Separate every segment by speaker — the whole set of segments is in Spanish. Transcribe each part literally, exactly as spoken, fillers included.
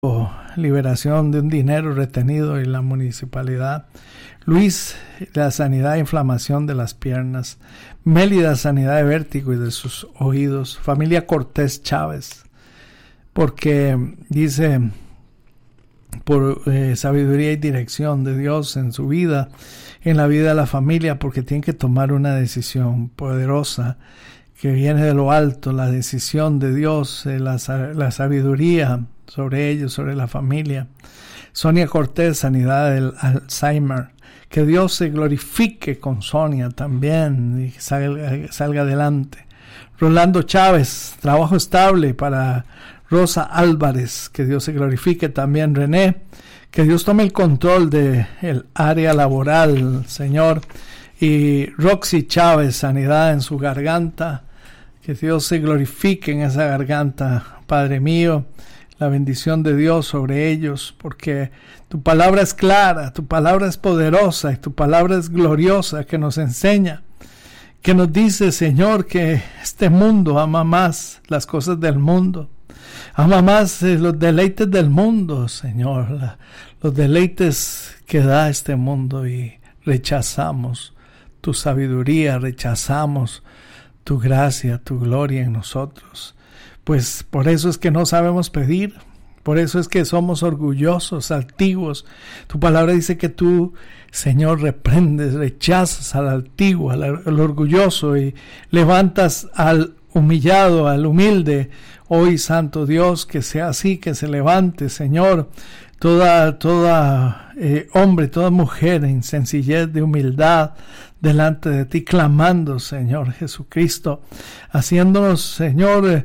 Speaker 1: liberación de un dinero retenido en la municipalidad. Luis, la sanidad e inflamación de las piernas. Mélida, sanidad de vértigo y de sus oídos. Familia Cortés Chávez, porque dice, por eh, sabiduría y dirección de Dios en su vida, en la vida de la familia, porque tienen que tomar una decisión poderosa que viene de lo alto, la decisión de Dios, eh, la, la sabiduría sobre ellos, sobre la familia. Sonia Cortés, sanidad del Alzheimer. Que Dios se glorifique con Sonia también y salga, salga adelante. Rolando Chávez, trabajo estable para Rosa Álvarez. Que Dios se glorifique también. René, que Dios tome el control del área laboral, Señor. Y Roxy Chávez, sanidad en su garganta. Que Dios se glorifique en esa garganta, Padre mío. La bendición de Dios sobre ellos, porque tu palabra es clara, tu palabra es poderosa y tu palabra es gloriosa, que nos enseña, que nos dice, Señor, que este mundo ama más las cosas del mundo, ama más eh, los deleites del mundo, Señor, la, los deleites que da este mundo, y rechazamos tu sabiduría, rechazamos tu gracia, tu gloria en nosotros. Pues por eso es que no sabemos pedir, por eso es que somos orgullosos, altivos. Tu palabra dice que tú, Señor, reprendes, rechazas al altivo, al, al orgulloso, y levantas al humillado, al humilde. Hoy, Santo Dios, que sea así, que se levante, Señor, toda, toda eh, hombre, toda mujer en sencillez de humildad delante de ti, clamando, Señor Jesucristo, haciéndonos, Señor, eh,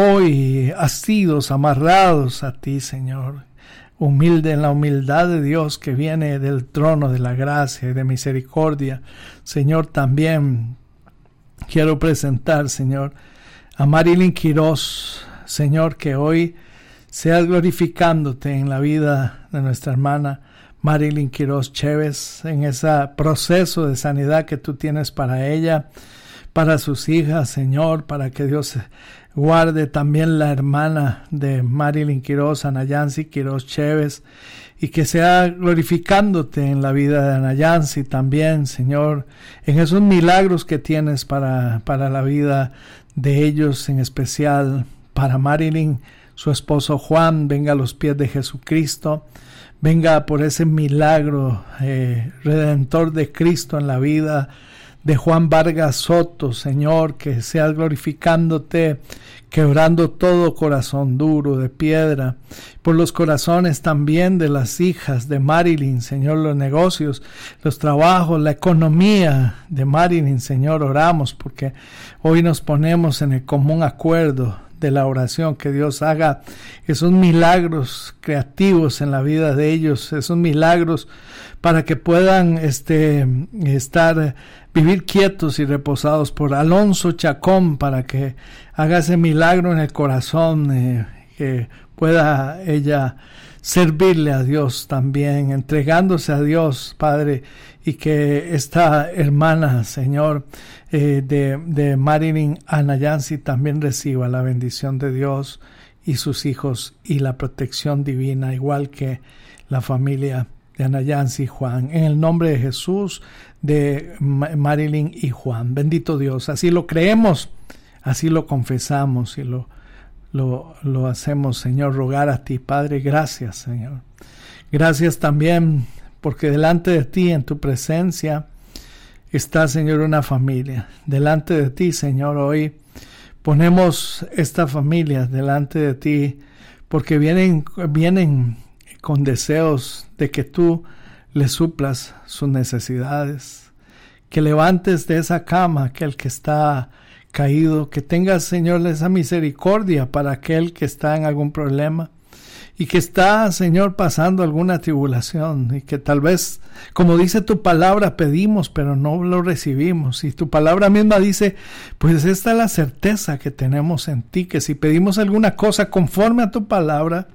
Speaker 1: hoy asidos, amarrados a ti, Señor, humilde en la humildad de Dios que viene del trono de la gracia y de misericordia. Señor, también quiero presentar, Señor, a Marilyn Quiroz, Señor, que hoy seas glorificándote en la vida de nuestra hermana Marilyn Quiroz Chévez, en ese proceso de sanidad que tú tienes para ella, para sus hijas, Señor, para que Dios guarde también la hermana de Marilyn Quiroz, Anayansi Quiroz Chévez, y que sea glorificándote en la vida de Anayansi también, Señor, en esos milagros que tienes para, para la vida de ellos, en especial para Marilyn, su esposo Juan. Venga a los pies de Jesucristo, venga por ese milagro eh, redentor de Cristo en la vida de Juan Vargas Soto, Señor, que seas glorificándote, quebrando todo corazón duro de piedra, por los corazones también de las hijas de Marilyn, Señor, los negocios, los trabajos, la economía de Marilyn, Señor, oramos porque hoy nos ponemos en el común acuerdo de la oración, que Dios haga esos milagros creativos en la vida de ellos, esos milagros para que puedan este estar, vivir quietos y reposados. Por Alonso Chacón, para que haga ese milagro en el corazón, eh, que pueda ella servirle a Dios también, entregándose a Dios, Padre, y que esta hermana, Señor, eh, de, de Marilyn Anayansi también reciba la bendición de Dios y sus hijos y la protección divina, igual que la familia de Anayansi y Juan. En el nombre de Jesús, de Marilyn y Juan. Bendito Dios. Así lo creemos, así lo confesamos y lo Lo, lo hacemos, Señor, rogar a ti, Padre. Gracias, Señor. Gracias también porque delante de ti, en tu presencia, está, Señor, una familia. Delante de ti, Señor, hoy ponemos esta familia delante de ti porque vienen, vienen con deseos de que tú les suplas sus necesidades, que levantes de esa cama aquel que está caído, que tengas, Señor, esa misericordia para aquel que está en algún problema y que está, Señor, pasando alguna tribulación, y que tal vez, como dice tu palabra, pedimos pero no lo recibimos, y tu palabra misma dice, pues esta es la certeza que tenemos en ti, que si pedimos alguna cosa conforme a tu palabra,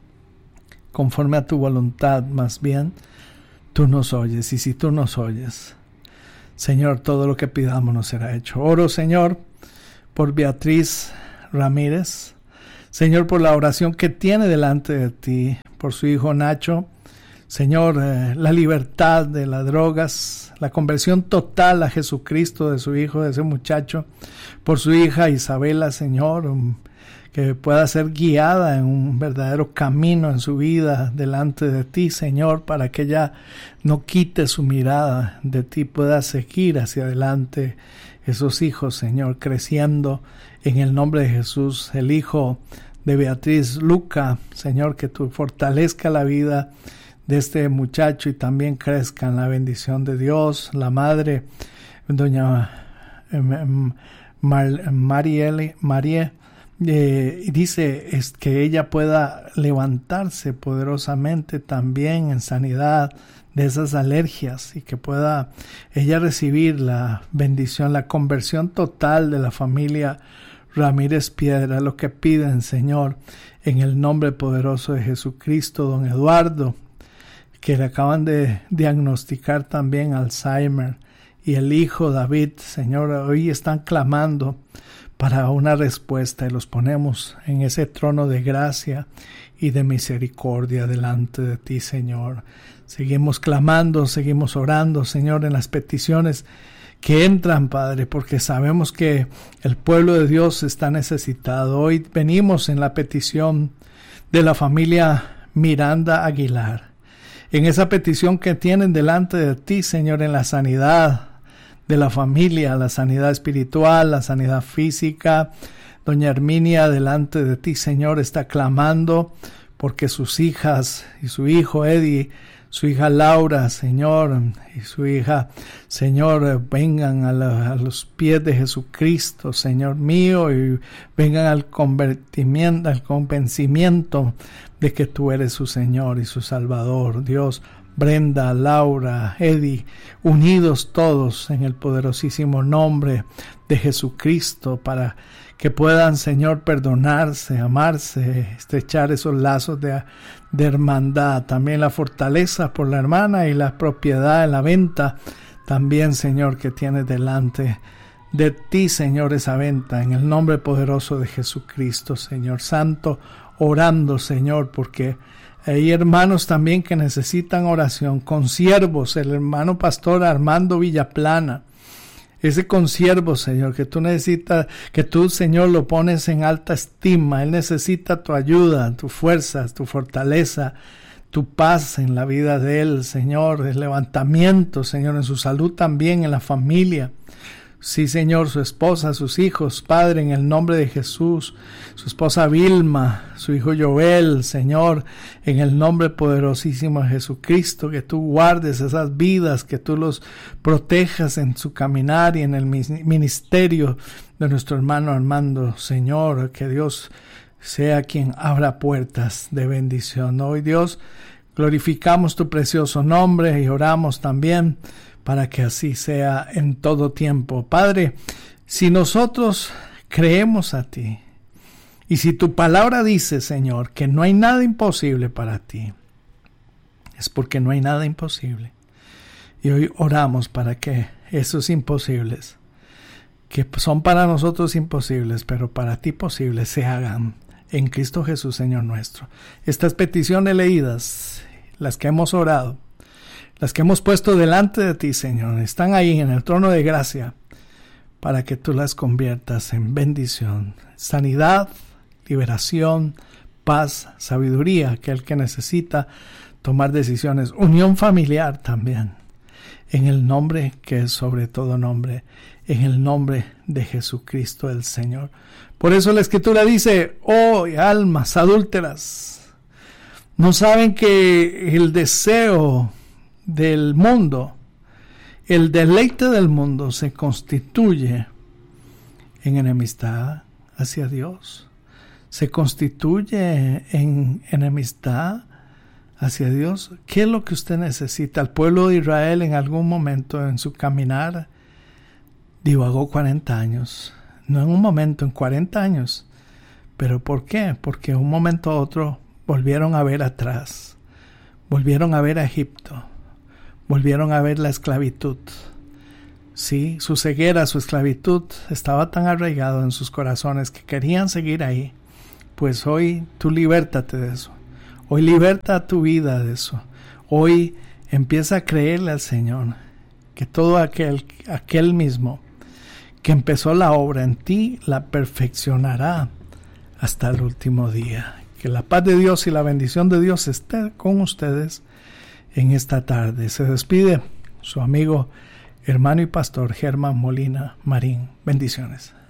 Speaker 1: conforme a tu voluntad más bien, tú nos oyes. Y si tú nos oyes, Señor, todo lo que pidamos nos será hecho. Oro, Señor, por Beatriz Ramírez, Señor, por la oración que tiene delante de ti, por su hijo Nacho. Señor, eh, la libertad de las drogas, la conversión total a Jesucristo de su hijo, de ese muchacho, por su hija Isabela, Señor, um, que pueda ser guiada en un verdadero camino en su vida delante de ti, Señor, para que ella no quite su mirada de ti, pueda seguir hacia adelante esos hijos, Señor, creciendo en el nombre de Jesús. El hijo de Beatriz, Luca, Señor, que tú fortalezca la vida de este muchacho y también crezca en la bendición de Dios. La madre, doña Mar, Marielle, Marie, eh, dice es que ella pueda levantarse poderosamente también en sanidad de esas alergias y que pueda ella recibir la bendición, la conversión total de la familia Ramírez Piedra, lo que piden, Señor, en el nombre poderoso de Jesucristo. Don Eduardo, que le acaban de diagnosticar también Alzheimer, y el hijo David, Señor, hoy están clamando para una respuesta y los ponemos en ese trono de gracia y de misericordia delante de ti, Señor. Seguimos clamando, seguimos orando, Señor, en las peticiones que entran, Padre, porque sabemos que el pueblo de Dios está necesitado. Hoy venimos en la petición de la familia Miranda Aguilar, en esa petición que tienen delante de ti, Señor, en la sanidad de la familia, la sanidad espiritual, la sanidad física. Doña Herminia, delante de ti, Señor, está clamando porque sus hijas y su hijo Eddie, su hija Laura, Señor, y su hija, Señor, vengan a, la, a los pies de Jesucristo, Señor mío, y vengan al convertimiento, al convencimiento de que tú eres su Señor y su Salvador. Dios, Brenda, Laura, Eddie, unidos todos en el poderosísimo nombre de Jesucristo, para que puedan, Señor, perdonarse, amarse, estrechar esos lazos de, de hermandad. También la fortaleza por la hermana y la propiedad en la venta. También, Señor, que tienes delante de ti, Señor, esa venta. En el nombre poderoso de Jesucristo, Señor Santo, orando, Señor, porque hay hermanos también que necesitan oración. Consiervos, el hermano pastor Armando Villaplana, ese consiervo, Señor, que tú necesitas, que tú, Señor, lo pones en alta estima. Él necesita tu ayuda, tu fuerza, tu fortaleza, tu paz en la vida de él, Señor, el levantamiento, Señor, en su salud también, en la familia. Sí, Señor, su esposa, sus hijos, Padre, en el nombre de Jesús, su esposa Vilma, su hijo Joel, Señor, en el nombre poderosísimo de Jesucristo, que tú guardes esas vidas, que tú los protejas en su caminar y en el ministerio de nuestro hermano Armando, Señor, que Dios sea quien abra puertas de bendición. Hoy, Dios, glorificamos tu precioso nombre y oramos también para que así sea en todo tiempo. Padre, si nosotros creemos a ti, y si tu palabra dice, Señor, que no hay nada imposible para ti, es porque no hay nada imposible. Y hoy oramos para que esos imposibles, que son para nosotros imposibles, pero para ti posibles, se hagan en Cristo Jesús, Señor nuestro. Estas peticiones leídas, las que hemos orado, las que hemos puesto delante de ti, Señor, están ahí en el trono de gracia para que tú las conviertas en bendición, sanidad, liberación, paz, sabiduría, aquel que necesita tomar decisiones, unión familiar también, en el nombre que es sobre todo nombre, en el nombre de Jesucristo el Señor. Por eso la Escritura dice: oh, almas adúlteras, ¿no saben que el deseo del mundo, el deleite del mundo, se constituye en enemistad hacia Dios? Se constituye en enemistad hacia Dios. ¿Qué es lo que usted necesita? El pueblo de Israel en algún momento en su caminar divagó cuarenta años. No en un momento, en cuarenta años. ¿Pero por qué? Porque de un momento a otro volvieron a ver atrás. Volvieron a ver a Egipto. Volvieron a ver la esclavitud. Sí, su ceguera, su esclavitud estaba tan arraigado en sus corazones que querían seguir ahí. pues hoy tú libértate de eso. Hoy liberta tu vida de eso. Hoy empieza a creerle al Señor que todo aquel, aquel mismo que empezó la obra en ti la perfeccionará hasta el último día. Que la paz de Dios y la bendición de Dios esté con ustedes en esta tarde. Se despide su amigo, hermano y pastor Germán Molina Marín. Bendiciones.